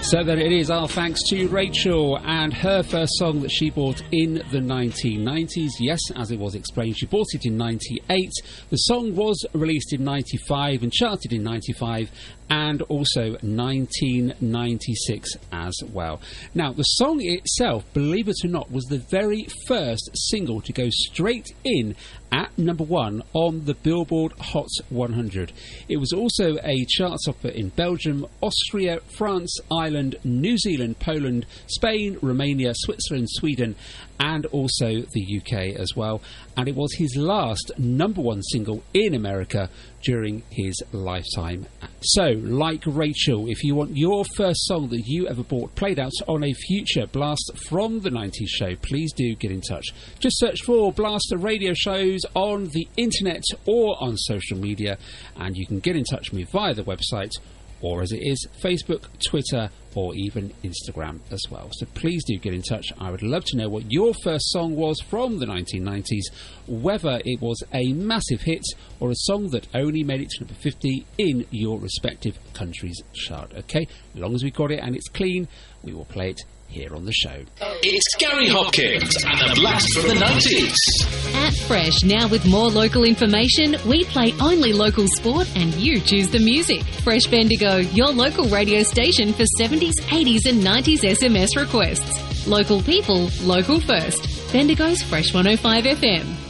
So then it is our thanks to Rachel and her first song that she bought in the 1990s. Yes, as it was explained, she bought it in 98. The song was released in 95 and charted in 95 and also 1996 as well. Now, the song itself, believe it or not, was the very first single to go straight in at number one on the Billboard Hot 100. It was also a chart topper in Belgium, Austria, France, Ireland, New Zealand, Poland, Spain, Romania, Switzerland, Sweden, and also the UK as well. And it was his last number one single in America during his lifetime. So, like Rachel, if you want your first song that you ever bought played out on a future Blast from the 90s show, please do get in touch. Just search for Blaster radio shows on the internet or on social media, and you can get in touch with me via the website, or as it is, Facebook, Twitter, or even Instagram as well. So please do get in touch. I would love to know what your first song was from the 1990s, whether it was a massive hit or a song that only made it to number 50 in your respective country's chart. Okay, as long as we've got it and it's clean, we will play it here on the show. It's Gary Hopkins and the Blast from the 90s. At Fresh, now with more local information, we play only local sport and you choose the music. Fresh Bendigo, your local radio station for 70s, 80s and 90s SMS requests. Local people, local first. Bendigo's Fresh 105 FM.